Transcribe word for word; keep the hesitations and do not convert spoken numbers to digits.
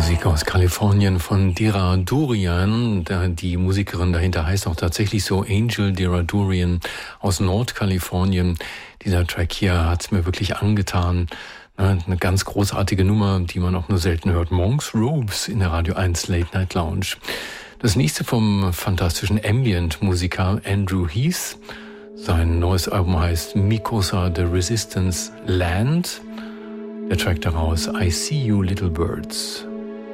Musik aus Kalifornien von Dera Durian. Die Musikerin dahinter heißt auch tatsächlich so, Angel Dera Durian aus Nordkalifornien. Dieser Track hier hat es mir wirklich angetan. Eine ganz großartige Nummer, die man auch nur selten hört. Monks Robes in der Radio eins Late Night Lounge. Das nächste vom fantastischen Ambient-Musiker Andrew Heath. Sein neues Album heißt Mikosa The Resistance Land. Der Track daraus I See You Little Birds.